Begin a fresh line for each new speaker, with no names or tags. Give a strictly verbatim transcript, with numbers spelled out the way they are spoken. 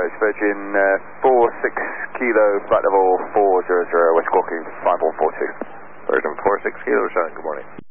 it's Virgin uh, four six kilo, flight level four zero zero, West Squawking five one four two.
Virgin four six kilo, Sean, good morning.